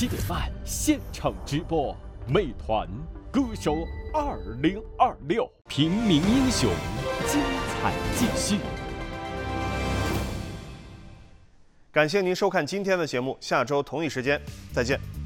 7点半现场直播，美团歌手2026，平民英雄，精彩继续。 感谢您收看今天的节目，下周同一时间再见。